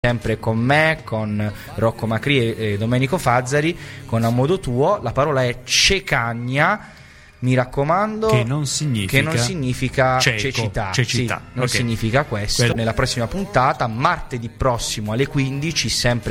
sempre con me, con Rocco Macri e Domenico Fazzari, con A Modo Tuo. La parola è cecagna, mi raccomando, che non significa cecità. Sì, non significa questo. Nella prossima puntata, martedì prossimo alle 15, sempre